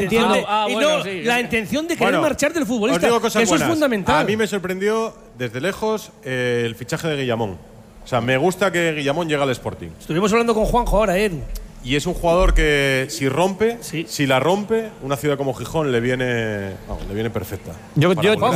Entiendo. Y no la intención de querer marchar del futbolista. Os digo cosas eso buenas. es fundamental. A mí me sorprendió desde lejos el fichaje de Guillamón. O sea, me gusta que Guillamón llegue al Sporting. Estuvimos hablando con Juanjo ahora, Edu. Y es un jugador que si la rompe, una ciudad como Gijón le viene perfecta. No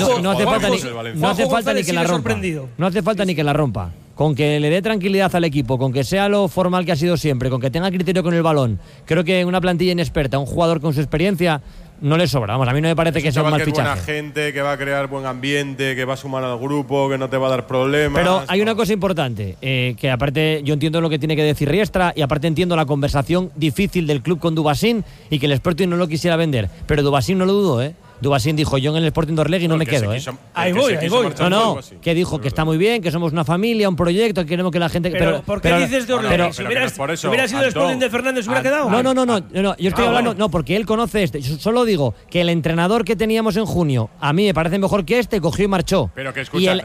hace falta ni que la rompa. No hace falta ni que la rompa. Con que le dé tranquilidad al equipo, con que sea lo formal que ha sido siempre, con que tenga criterio con el balón. Creo que una plantilla inexperta, un jugador con su experiencia, no le sobra. Vamos, a mí no me parece que sea un mal fichaje. Es buena gente, que va a crear buen ambiente, que va a sumar al grupo, que no te va a dar problemas. Pero hay una cosa importante, que aparte yo entiendo lo que tiene que decir Riestra y aparte entiendo la conversación difícil del club con Dubasín y que el Sporting no lo quisiera vender. Pero Dubasín no lo dudo, ¿eh? Dubasín dijo, yo en el Sporting de Orlegui no me quedo, ¿eh? Ahí voy. No, que dijo que está muy bien, que somos una familia, un proyecto, que queremos que la gente… Pero ¿por qué dices de Orlegui? Si hubiera sido el Sporting de Fernández, ¿hubiera quedado? No, yo estoy hablando… No, porque él conoce este. Yo solo digo que el entrenador que teníamos en junio, a mí me parece mejor que este, cogió y marchó. Pero que escucha…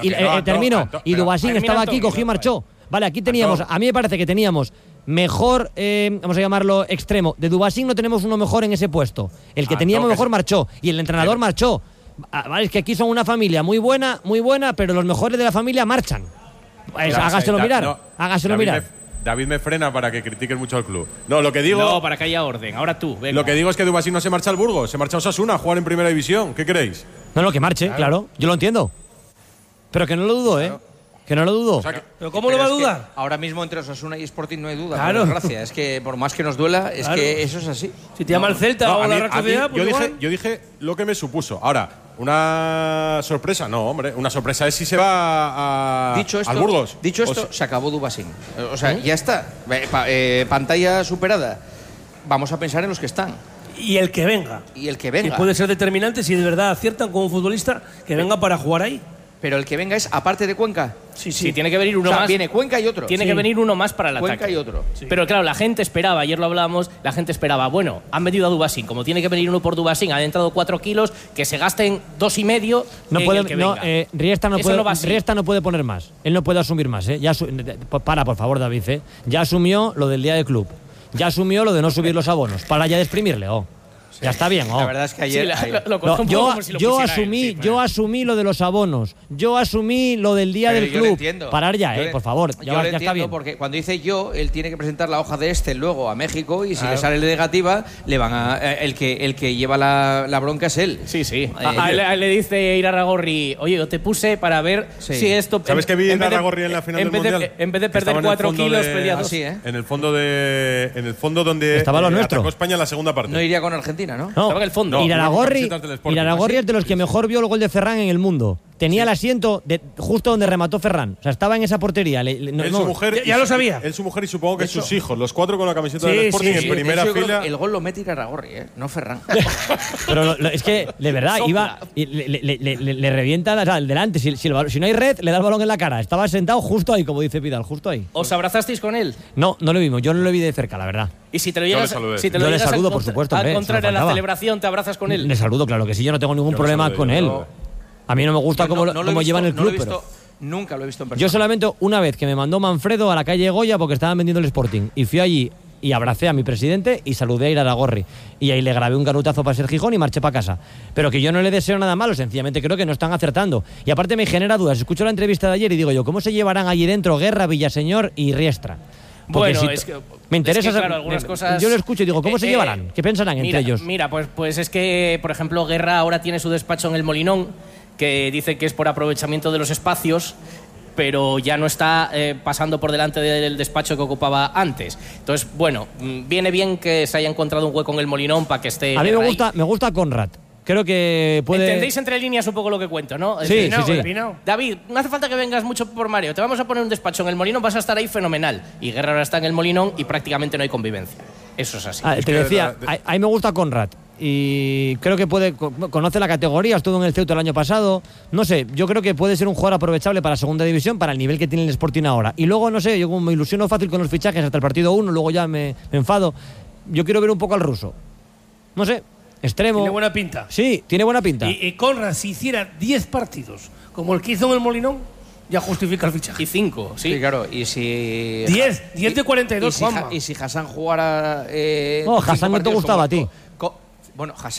Y Dubasín estaba aquí, cogió y marchó. Vale, aquí teníamos… A mí me parece que teníamos… mejor, vamos a llamarlo extremo. De Dubasín no tenemos uno mejor en ese puesto. El que teníamos mejor marchó y el entrenador marchó. Vale, es que aquí son una familia muy buena, pero los mejores de la familia marchan. Hágaselo mirar. David me frena para que critiques mucho al club. No, lo que digo… No, para que haya orden. Ahora tú, venga. Lo que digo es que Dubasín no se marcha al Burgos, se marcha a Osasuna a jugar en Primera División. ¿Qué creéis? No, que marche, claro. Yo lo entiendo. Pero que no lo dudo, ¿eh? Que no lo dudo. O sea, ¿Pero cómo lo va a dudar? Ahora mismo entre Osasuna y Sporting no hay duda. Claro. Gracias. Es que por más que nos duela, es que eso es así. Si te llama el Celta o la Real Sociedad, pues yo dije lo que me supuso. Ahora, una sorpresa, no, hombre. Una sorpresa es si se va al Burgos. Dicho esto, se acabó Dubasín. O sea, ya está. Pantalla superada. Vamos a pensar en los que están. Y el que venga. Que puede ser determinante si de verdad aciertan como futbolista que venga para jugar ahí. Pero el que venga es aparte de Cuenca. Sí, tiene que venir uno más. Viene Cuenca y otro. Tiene que venir uno más para el ataque. Cuenca y otro. Sí. Pero claro, la gente esperaba, ayer lo hablábamos, la gente esperaba, bueno, han vendido a Dubasín, como tiene que venir uno por Dubasín, han entrado 4 kilos, que se gasten 2,5 Riesta no puede poner más. Él no puede asumir más, ¿eh? Por favor, David, ¿eh? Ya asumió lo del día del club. Ya asumió lo de no subir los abonos. Para ya de exprimirle, Ya está bien, La verdad es que ayer… yo asumí lo de los abonos. Yo asumí lo del día del club. Parar ya, por favor. Ya está bien. Porque cuando dice él tiene que presentar la hoja de Excel luego a México y si le sale negativa, le van a… el que lleva la bronca es él. Sí. A él le dice Irarragorri, oye, yo te puse para ver si esto… ¿Sabes que vi Irarragorri en la final del Mundial? En vez de perder 4 kilos, perdía 2. En el fondo donde estaba lo nuestro. Atacó España en la segunda parte. No iría con Argentina, ¿no? Estaba en el fondo. Irarragorri es de los que mejor vio el gol de Ferran en el mundo. Tenía el asiento justo donde remató Ferran. O sea, estaba en esa portería. Su mujer ya lo sabía. Él, su mujer y supongo que sus hijos, los 4 con la camiseta del Sporting en primera fila. El gol lo mete Irarragorri, no Ferran. Pero es que, de verdad, iba y le revienta el delante. Si no hay red, le da el balón en la cara. Estaba sentado justo ahí, como dice Vidal, justo ahí. ¿Os abrazasteis con él? No lo vimos. Yo no lo vi de cerca, la verdad. Y si te lo llegas, yo le saludo, por supuesto. Al contrario, a la celebración, ¿te abrazas con él? Le saludo, claro que sí. Yo no tengo ningún problema con él. A mí no me gusta cómo llevan el club, pero… Nunca lo he visto en persona. Yo solamente una vez que me mandó Manfredo a la calle Goya porque estaban vendiendo el Sporting. Y fui allí y abracé a mi presidente y saludé a Irarragorri. Y ahí le grabé un garutazo para ser Gijón y marché para casa. Pero que yo no le deseo nada malo, sencillamente creo que no están acertando. Y aparte me genera dudas. Escucho la entrevista de ayer y digo yo, ¿cómo se llevarán allí dentro Guerra, Villaseñor y Riestra? Porque bueno, es que me interesa claro, algunas cosas. Yo lo escucho y digo, ¿cómo se llevarán? ¿Qué pensarán entre ellos? Mira, pues es que, por ejemplo, Guerra ahora tiene su despacho en el Molinón, que dice que es por aprovechamiento de los espacios, pero ya no está pasando por delante del despacho que ocupaba antes. Entonces, bueno, viene bien que se haya encontrado un hueco en el Molinón para que esté… A mí me gusta Conrad. Creo que puede… ¿Entendéis entre líneas un poco lo que cuento, no? Sí. David, no hace falta que vengas mucho por Mario. Te vamos a poner un despacho en el Molinón, vas a estar ahí fenomenal. Y Guerra ahora está en el Molinón y prácticamente no hay convivencia. Eso es así. Te decía, a mí me gusta Conrad. Y creo que conoce la categoría, estuvo en el Ceuta el año pasado. No sé, yo creo que puede ser un jugador aprovechable para segunda división, para el nivel que tiene el Sporting ahora. Y luego, no sé, yo como me ilusiono fácil con los fichajes hasta el partido 1, luego ya me enfado. Yo quiero ver un poco al ruso. No sé. Extremo. Tiene buena pinta. Sí, tiene buena pinta. Y Conrad, si hiciera 10 partidos como el que hizo en el Molinón, ya justifica el fichaje. Y 5, sí. Sí, claro. Y si… 10 de 42, y si Hassan jugara… Hassan no te gustaba a ti. Bueno,